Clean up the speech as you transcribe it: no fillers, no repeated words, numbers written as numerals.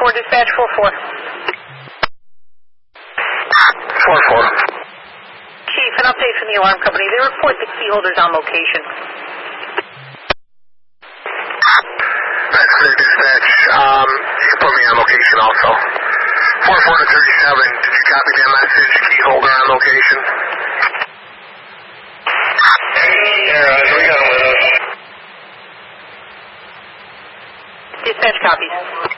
dispatch 4-4. 4-4. Chief, an update from the alarm company. They report the key holder's on location. That's their dispatch. You can put me on location also. 4-4 to 37. Did you copy that message? Key holder on location. We got him with us. Dispatch copies.